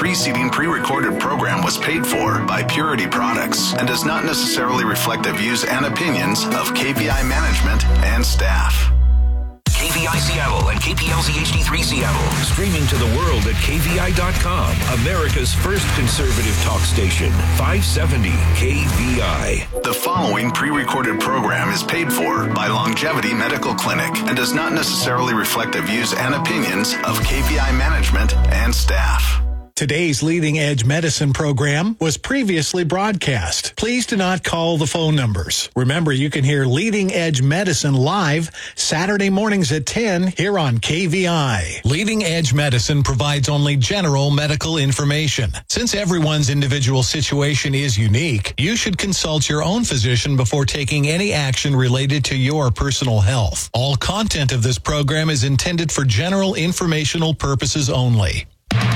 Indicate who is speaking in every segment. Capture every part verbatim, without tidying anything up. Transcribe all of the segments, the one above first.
Speaker 1: preceding pre-recorded program was paid for by Purity Products and does not necessarily reflect the views and opinions of K V I management and staff.
Speaker 2: K V I Seattle and K P L Z H D three Seattle. Streaming to the world at K V I dot com. America's first conservative talk station. five seventy K V I.
Speaker 1: The following pre-recorded program is paid for by Longevity Medical Clinic and does not necessarily reflect the views and opinions of K V I management and staff.
Speaker 3: Today's Leading Edge Medicine program was previously broadcast. Please do not call the phone numbers. Remember, you can hear Leading Edge Medicine live Saturday mornings at ten here on K V I. Leading Edge Medicine provides only general medical information. Since everyone's individual situation is unique, you should consult your own physician before taking any action related to your personal health. All content of this program is intended for general informational purposes only.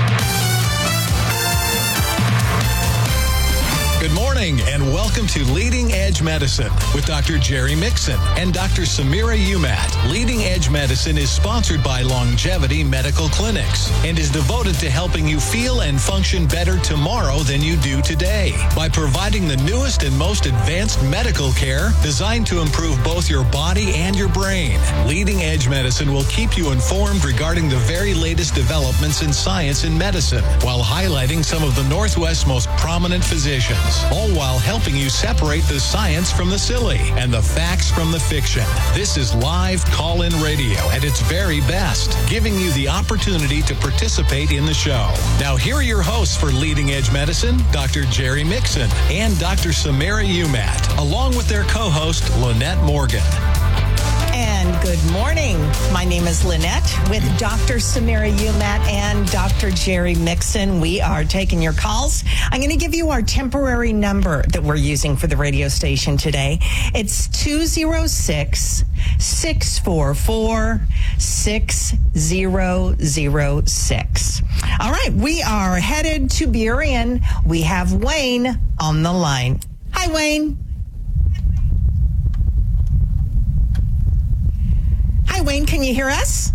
Speaker 3: Good morning and welcome to Leading Edge Medicine with Doctor Jerry Mixon and Doctor Samira Umat. Leading Edge Medicine is sponsored by Longevity Medical Clinics and is devoted to helping you feel and function better tomorrow than you do today by providing the newest and most advanced medical care designed to improve both your body and your brain. Leading Edge Medicine will keep you informed regarding the very latest developments in science and medicine while highlighting some of the Northwest's most prominent physicians, all while helping you separate the science from the silly and the facts from the fiction. This is live call-in radio at its very best, giving you the opportunity to participate in the show. Now, here are your hosts for Leading Edge Medicine, Doctor Jerry Mixon and Doctor Samira Umat, along with their co-host, Lynette Morgan.
Speaker 4: And good morning. My name is Lynette with Doctor Samira Umat and Doctor Jerry Mixon. We are taking your calls. I'm going to give you our temporary number that we're using for the radio station today. It's two oh six, six four four, six zero zero six. All right, we are headed to Burien. We have Wayne on the line. Hi, Wayne. Hi, Wayne, can you hear us?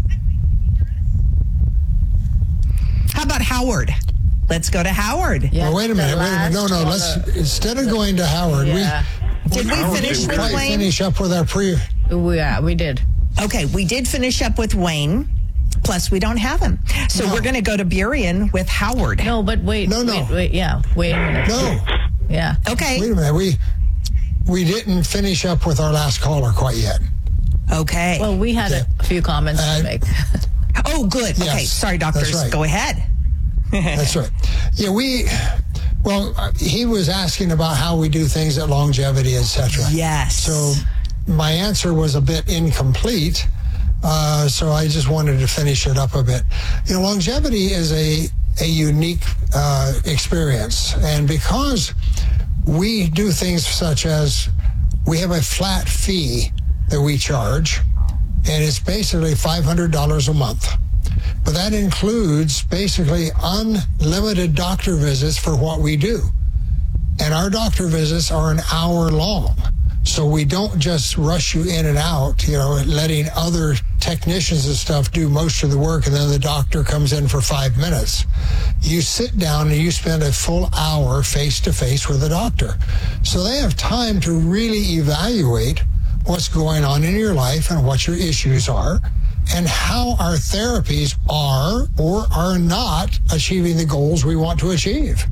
Speaker 4: How about Howard? Let's go to Howard.
Speaker 5: Yeah, well, wait a minute, wait a minute. No, no, let's, instead of going to Howard,
Speaker 4: yeah. we... Did we
Speaker 5: Howard,
Speaker 4: finish
Speaker 5: did
Speaker 4: with
Speaker 5: we
Speaker 4: Wayne?
Speaker 5: finish up with our pre...
Speaker 6: Yeah, we did.
Speaker 4: Okay, we did finish up with Wayne. Plus, we don't have him. So no. We're going to go to Burien with Howard.
Speaker 6: No, but wait.
Speaker 5: No, no.
Speaker 6: Wait, wait, yeah, wait a minute.
Speaker 5: No.
Speaker 6: Yeah.
Speaker 4: Okay.
Speaker 5: Wait a minute. We, we didn't finish up with our last caller quite yet.
Speaker 4: Okay.
Speaker 6: Well, we had
Speaker 5: okay.
Speaker 6: a few comments
Speaker 5: uh,
Speaker 6: to make.
Speaker 4: Oh, good.
Speaker 5: Yes,
Speaker 4: okay. Sorry, doctors.
Speaker 5: right.
Speaker 4: Go ahead.
Speaker 5: That's right. Yeah, we, well, he was asking about how we do things at Longevity, et cetera.
Speaker 4: Yes.
Speaker 5: So my answer was a bit incomplete, uh, so I just wanted to finish it up a bit. You know, Longevity is a, a unique uh, experience, and because we do things such as we have a flat fee that we charge, and it's basically five hundred dollars a month. But that includes basically unlimited doctor visits for what we do. And our doctor visits are an hour long. So we don't just rush you in and out, you know, letting other technicians and stuff do most of the work, and then the doctor comes in for five minutes. You sit down and you spend a full hour face-to-face with the doctor. So they have time to really evaluate what's going on in your life and what your issues are and how our therapies are or are not achieving the goals we want to achieve.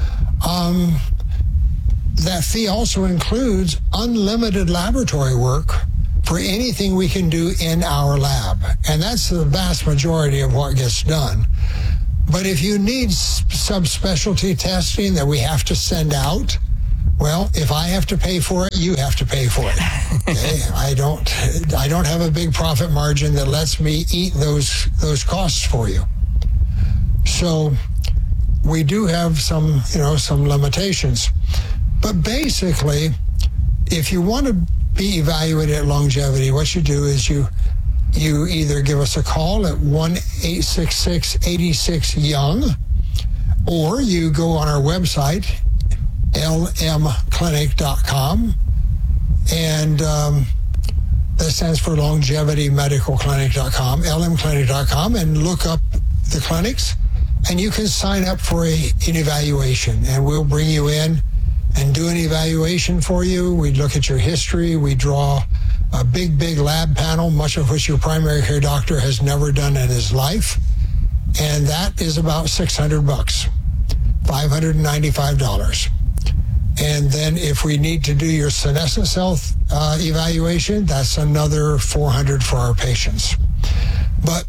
Speaker 5: Um, that fee also includes unlimited laboratory work for anything we can do in our lab. And that's the vast majority of what gets done. But if you need subspecialty testing that we have to send out, well, if I have to pay for it, you have to pay for it. Okay? I don't I don't have a big profit margin that lets me eat those those costs for you. So we do have some, you know, some limitations. But basically, if you want to be evaluated at Longevity, what you do is you you either give us a call at one eight six six, eight six, young, or you go on our website, L M clinic dot com, and um, that stands for longevity medical clinic dot com, L M clinic dot com, and look up the clinics, and you can sign up for a, an evaluation, and we'll bring you in and do an evaluation for you. We look at your history. We draw a big, big lab panel, much of which your primary care doctor has never done in his life. And that is about six hundred bucks, five hundred ninety-five dollars. And then if we need to do your senescent cell uh, evaluation, that's another four hundred dollars for our patients. But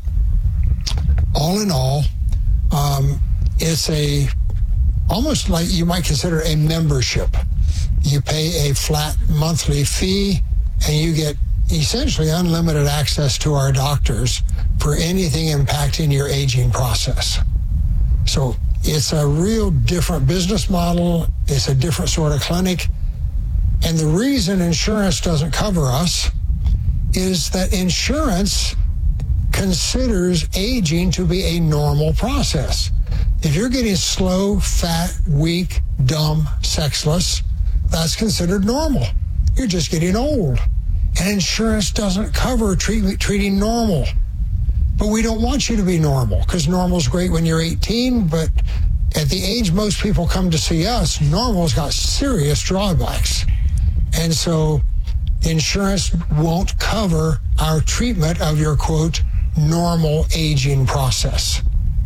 Speaker 5: all in all, um, it's a almost like you might consider a membership. You pay a flat monthly fee, and you get essentially unlimited access to our doctors for anything impacting your aging process. So it's a real different business model. It's a different sort of clinic. And the reason insurance doesn't cover us is that insurance considers aging to be a normal process. If you're getting slow, fat, weak, dumb, sexless, that's considered normal. You're just getting old. And insurance doesn't cover treat, treating normal. But we don't want you to be normal, because normal's great when you're eighteen, but at the age most people come to see us, normal's got serious drawbacks. And so insurance won't cover our treatment of your, quote, normal aging process.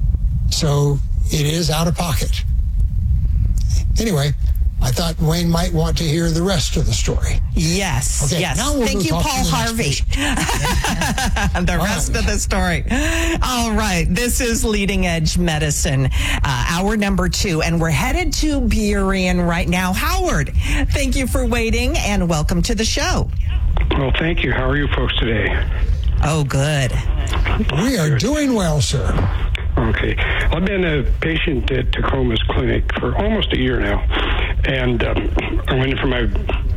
Speaker 5: So it is out of pocket. Anyway, I thought Wayne might want to hear the rest of the story.
Speaker 4: Yes,
Speaker 5: Okay,
Speaker 4: yes.
Speaker 5: now we'll
Speaker 4: Thank
Speaker 5: go
Speaker 4: you,
Speaker 5: talk to
Speaker 4: Paul
Speaker 5: the next
Speaker 4: Harvey.
Speaker 5: patient.
Speaker 4: the
Speaker 5: All
Speaker 4: rest
Speaker 5: right.
Speaker 4: of the story. All right. This is Leading Edge Medicine, uh, hour number two, and we're headed to Burien right now. Howard, thank you for waiting, and welcome to the show.
Speaker 7: Well, thank you. How are you folks today?
Speaker 4: Oh, good.
Speaker 5: We are doing well, sir.
Speaker 7: Okay. I've been a patient at Tacoma's clinic for almost a year now, and um, I went in for my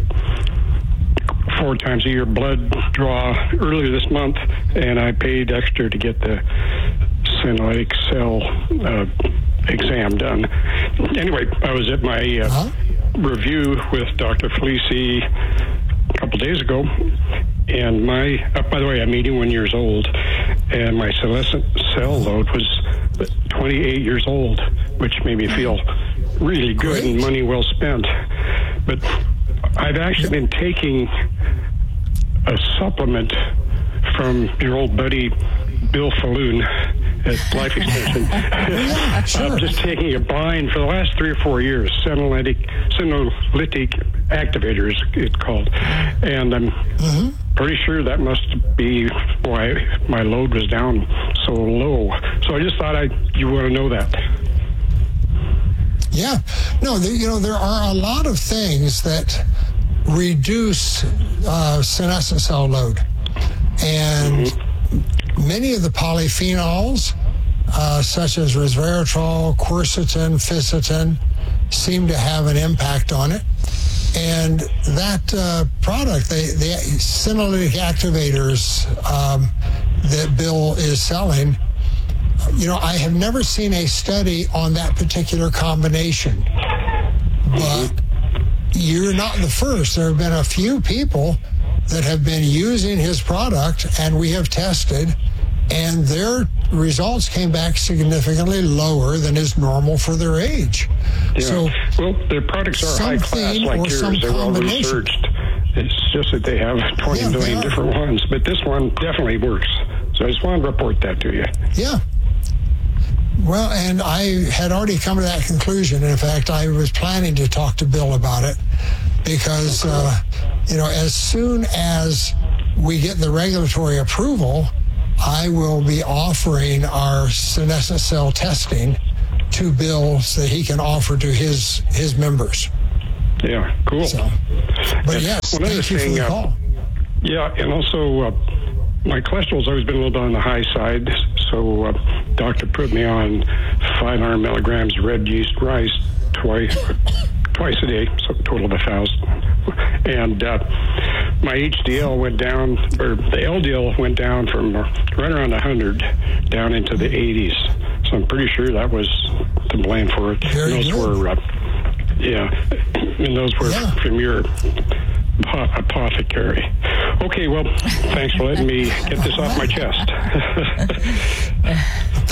Speaker 7: four times a year blood draw earlier this month, and I paid extra to get the senolytic cell uh, exam done. Anyway, I was at my uh,
Speaker 5: Huh?
Speaker 7: review with Doctor Felici a couple days ago, and my, uh, by the way, I'm eighty-one years old, and my senescent cell load was twenty-eight years old, which made me feel really good
Speaker 5: Great.
Speaker 7: and money well spent. But I've actually been taking a supplement from your old buddy Bill Falloon at Life Extension.
Speaker 5: Yeah, sure.
Speaker 7: I'm just taking a bind for the last three or four years, senolytic, senolytic activators, it's called. And I'm
Speaker 5: Mm-hmm.
Speaker 7: pretty sure that must be why my load was down so low. So I just thought I you want to know that.
Speaker 5: Yeah. No, the, you know, there are a lot of things that reduce uh, senescent cell load. And mm-hmm. many of the polyphenols, uh, such as resveratrol, quercetin, fisetin, seem to have an impact on it. And that uh, product, they, the senolytic activators um, that Bill is selling, you know, I have never seen a study on that particular combination. But you're not the first. There have been a few people that have been using his product, and we have tested, and their results came back significantly lower than is normal for their age.
Speaker 7: Yeah.
Speaker 5: So,
Speaker 7: well, their products are high class
Speaker 5: something
Speaker 7: like
Speaker 5: or some
Speaker 7: yours. They're well
Speaker 5: combination.
Speaker 7: researched. It's just that they have twenty
Speaker 5: Yeah, they
Speaker 7: million
Speaker 5: are.
Speaker 7: different ones, but this one definitely works. So I just wanted to report that to you.
Speaker 5: yeah. Well, and I had already come to that conclusion. In fact, I was planning to talk to Bill about it because, uh, you know, as soon as we get the regulatory approval, I will be offering our senescent cell testing to Bill so that he can offer to his his members.
Speaker 7: Yeah, cool.
Speaker 5: So, but
Speaker 7: And
Speaker 5: yes,
Speaker 7: one other
Speaker 5: thank you for
Speaker 7: thing,
Speaker 5: the
Speaker 7: uh,
Speaker 5: call.
Speaker 7: Yeah, and also uh, my cholesterol's always been a little bit on the high side, so uh, doctor put me on five hundred milligrams red yeast rice twice twice a day, so a total of a thousand. And uh, my H D L went down, or the L D L went down from right around one hundred down into the eighties. So I'm pretty sure that was to blame for it.
Speaker 5: Very
Speaker 7: and those
Speaker 5: good.
Speaker 7: were, uh, yeah, and those were
Speaker 5: Yeah.
Speaker 7: from your apo- apothecary. Okay, well, thanks for letting me get this off my chest.
Speaker 5: Thank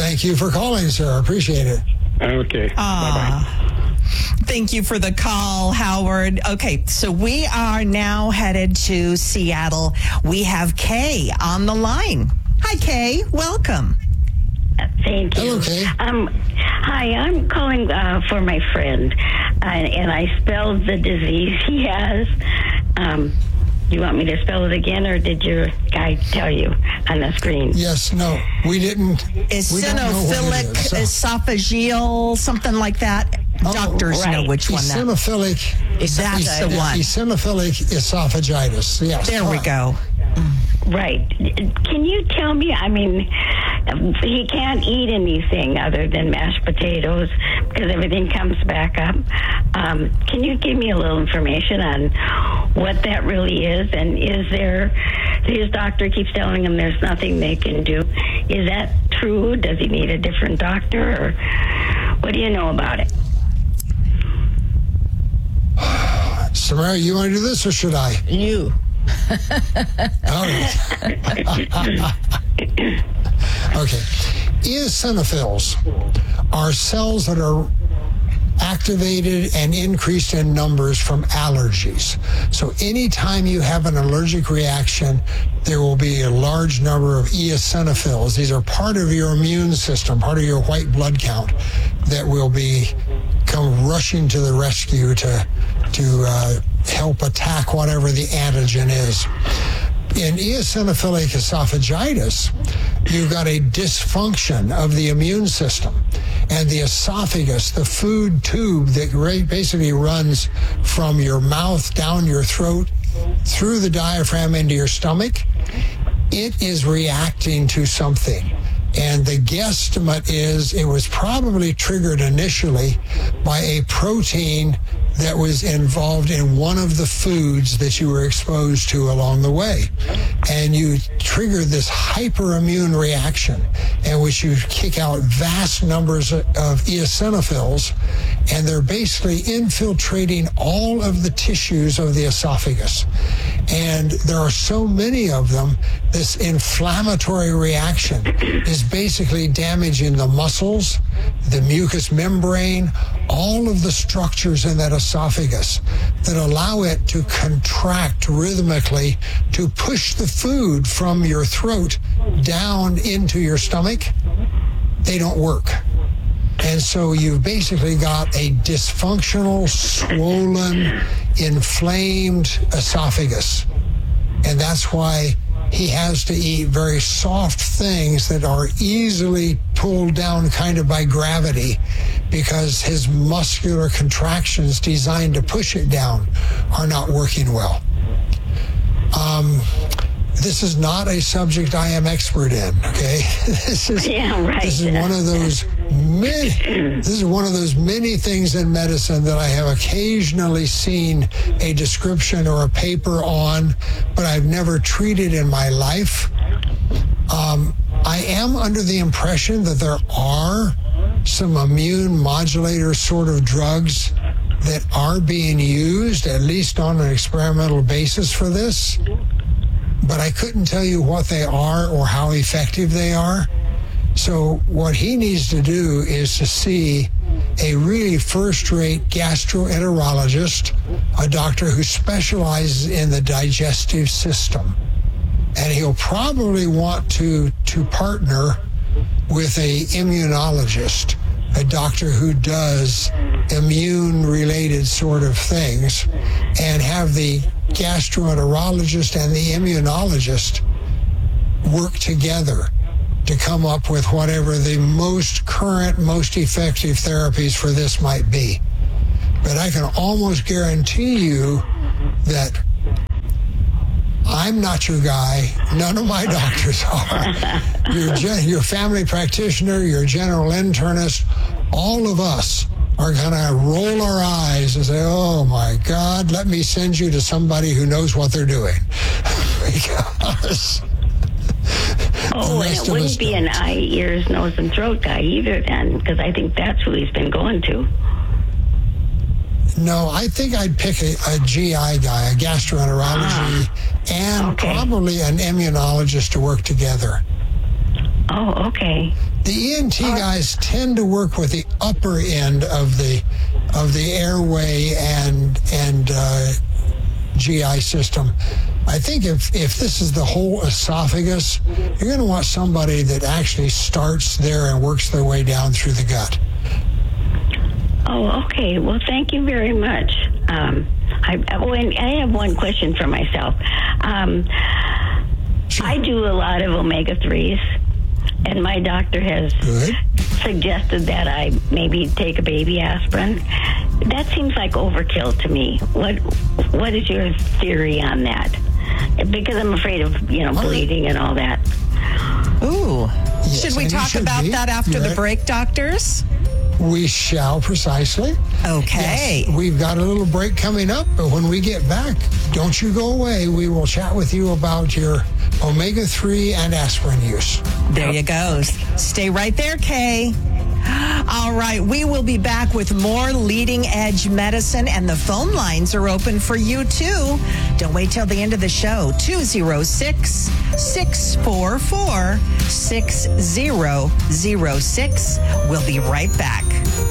Speaker 5: Thank you for calling, sir. I appreciate it.
Speaker 7: Okay. Bye-bye.
Speaker 4: Thank you for the call, Howard. Okay, so we are now headed to Seattle. We have Kay on the line. Hi, Kay. Welcome.
Speaker 8: Thank you.
Speaker 5: Hello, Kay.
Speaker 8: Um, hi, I'm calling uh, for my friend, uh, and I spelled the disease he has. Um, you want me to spell it again, or did your guy tell you on the screen?
Speaker 5: Yes, no, we didn't.
Speaker 4: Eosinophilic,
Speaker 5: we is, so.
Speaker 4: esophageal, something like that.
Speaker 5: Oh,
Speaker 4: Doctors
Speaker 8: right.
Speaker 4: know which one that
Speaker 5: Eosinophilic.
Speaker 4: is. That's the one.
Speaker 5: Eosinophilic esophagitis. Yes.
Speaker 4: There we go.
Speaker 8: Right. Can you tell me, I mean, he can't eat anything other than mashed potatoes because everything comes back up. Um, can you give me a little information on what that really is? And is there, his doctor keeps telling him there's nothing they can do. Is that true? Does he need a different doctor? Or what do you know about it?
Speaker 5: Samara, you want to do this or should I?
Speaker 6: You.
Speaker 5: All right. Okay. Eosinophils are cells that are activated and increased in numbers from allergies. So anytime you have an allergic reaction, there will be a large number of eosinophils. These are part of your immune system, part of your white blood count, that will be come rushing to the rescue to to uh, help attack whatever the antigen is. In eosinophilic esophagitis, you've got a dysfunction of the immune system. And the esophagus, the food tube that basically runs from your mouth down your throat, through the diaphragm into your stomach, it is reacting to something. And the guesstimate is it was probably triggered initially by a protein that was involved in one of the foods that you were exposed to along the way. And you trigger this hyperimmune reaction in which you kick out vast numbers of eosinophils, and they're basically infiltrating all of the tissues of the esophagus. And there are so many of them, this inflammatory reaction is basically damaging the muscles, the mucous membrane, all of the structures in that esophagus that allow it to contract rhythmically to push the food from your throat down into your stomach. They don't work. And so you've basically got a dysfunctional, swollen, inflamed esophagus. And that's why he has to eat very soft things that are easily pulled down kind of by gravity, because his muscular contractions designed to push it down are not working well. Um, this is not a subject I am expert in, okay? This is,
Speaker 8: yeah, right.
Speaker 5: This is one of those many, this is one of those many things in medicine that I have occasionally seen a description or a paper on, but I've never treated in my life. Um, I am under the impression that there are some immune modulator sort of drugs that are being used, at least on an experimental basis for this, but I couldn't tell you what they are or how effective they are. So what he needs to do is to see a really first-rate gastroenterologist, a doctor who specializes in the digestive system. And he'll probably want to, to partner with a immunologist, a doctor who does immune-related sort of things, and have the gastroenterologist and the immunologist work together to come up with whatever the most current, most effective therapies for this might be. But I can almost guarantee you that I'm not your guy. None of my doctors are. Your, gen- your family practitioner, your general internist, all of us are going to roll our eyes and say, oh, my God, let me send you to somebody who knows what they're doing. Because...
Speaker 8: Oh, and it wouldn't be an eye, ears, nose, and throat guy either then, because I think that's who he's been going to.
Speaker 5: No, I think I'd pick a, a G I guy, a gastroenterology, ah, and okay. probably an immunologist to work together.
Speaker 8: Oh, okay.
Speaker 5: The E N T guys tend to work with the upper end of the of the airway and and uh, G I system. I think if, if this is the whole esophagus, you're going to want somebody that actually starts there and works their way down through the gut.
Speaker 8: Oh, okay. Well, thank you very much. Um, I, I have one question for myself. Um,
Speaker 5: Sure.
Speaker 8: I do a lot of omega threes, and my doctor has
Speaker 5: Good.
Speaker 8: suggested that I maybe take a baby aspirin. That seems like overkill to me. What What is your theory on that? Because I'm afraid of, you know, bleeding and all that.
Speaker 4: Ooh.
Speaker 5: Yes,
Speaker 4: should we
Speaker 5: and you
Speaker 4: talk
Speaker 5: should
Speaker 4: about
Speaker 5: be.
Speaker 4: that after
Speaker 5: You're
Speaker 4: the
Speaker 5: right.
Speaker 4: break, doctors?
Speaker 5: We shall, precisely.
Speaker 4: Okay.
Speaker 5: Yes, we've got a little break coming up, but when we get back, don't you go away. We will chat with you about your omega three and aspirin use.
Speaker 4: There you go. Stay right there, Kay. All right, we will be back with more leading edge medicine, and the phone lines are open for you too. Don't wait till the end of the show. two oh six, six four four, six oh oh six. We'll be right back.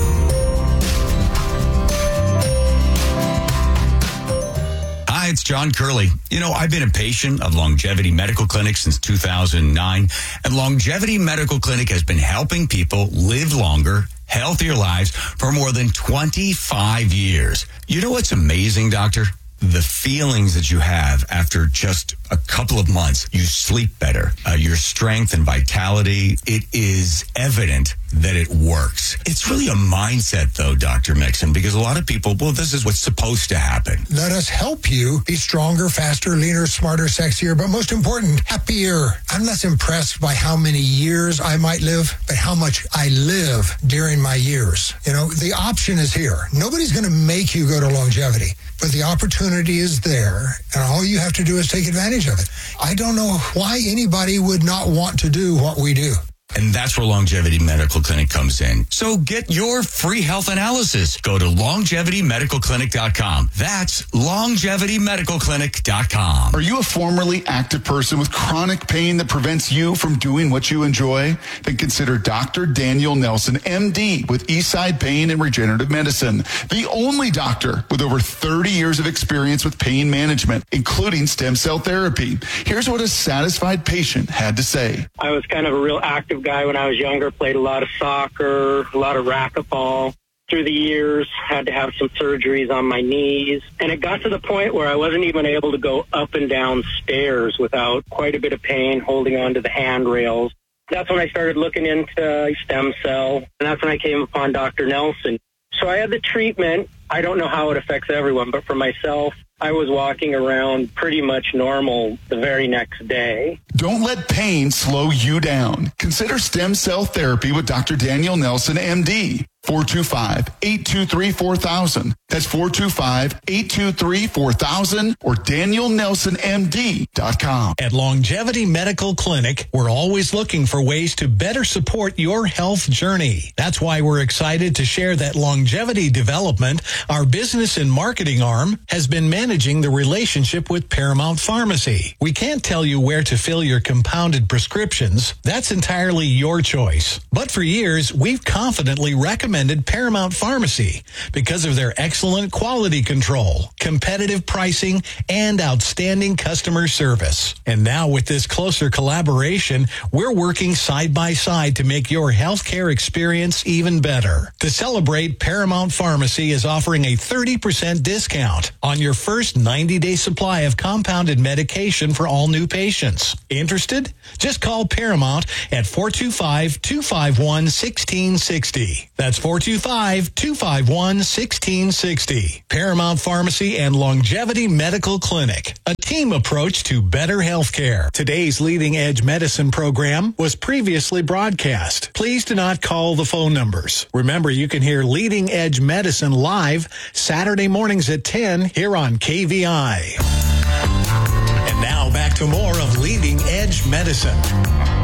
Speaker 9: Hi, it's John Curley. You know, I've been a patient of Longevity Medical Clinic since two thousand nine, and Longevity Medical Clinic has been helping people live longer, healthier lives for more than twenty-five years. You know what's amazing, doctor? The feelings that you have after just a couple of months. You sleep better. Uh, your strength and vitality, it is evident that it works. It's really a mindset, though, Doctor Mixon, because a lot of people, well, this is what's supposed to happen.
Speaker 5: Let us help you be stronger, faster, leaner, smarter, sexier, but most important, happier. I'm less impressed by how many years I might live, but how much I live during my years. You know, the option is here. Nobody's going to make you go to longevity, but the opportunity is there, and all you have to do is take advantage of it. I don't know why anybody would not want to do what we do.
Speaker 9: And that's where Longevity Medical Clinic comes in. So get your free health analysis. Go to longevity medical clinic dot com. That's longevity medical clinic dot com.
Speaker 10: Are you a formerly active person with chronic pain that prevents you from doing what you enjoy? Then consider Doctor Daniel Nelson, M D, with Eastside Pain and Regenerative Medicine. The only doctor with over thirty years of experience with pain management, including stem cell therapy. Here's what a satisfied patient had to say.
Speaker 11: I was kind of a real active guy when I was younger, played a lot of soccer, a lot of racquetball. Through the years, had to have some surgeries on my knees. And it got to the point where I wasn't even able to go up and down stairs without quite a bit of pain holding onto the handrails. That's when I started looking into stem cell, and that's when I came upon Doctor Nelson. So I had the treatment. I don't know how it affects everyone, but for myself, I was walking around pretty much normal the very next day.
Speaker 10: Don't let pain slow you down. Consider stem cell therapy with Doctor Daniel Nelson, M D. four two five, eight two three, four thousand. That's four two five, eight two three, four thousand or daniel nelson m d dot com.
Speaker 3: At Longevity Medical Clinic, we're always looking for ways to better support your health journey. That's why we're excited to share that Longevity Development, our business and marketing arm, has been managing the relationship with Paramount Pharmacy. We can't tell you where to fill your compounded prescriptions. That's entirely your choice. But for years, we've confidently recommended Paramount Pharmacy because of their excellent quality control, competitive pricing, and outstanding customer service. And now with this closer collaboration, we're working side by side to make your healthcare experience even better. To celebrate, Paramount Pharmacy is offering a thirty percent discount on your first ninety-day supply of compounded medication for all new patients. Interested? Just call Paramount at four two five, two five one, one six six zero. That's four two five, two five one, one six six zero. Paramount Pharmacy and Longevity Medical Clinic, a team approach to better healthcare. Today's Leading Edge Medicine program was previously broadcast. Please do not call the phone numbers. Remember, you can hear Leading Edge Medicine live Saturday mornings at ten here on K V I. And now back to more of Leading Edge Medicine.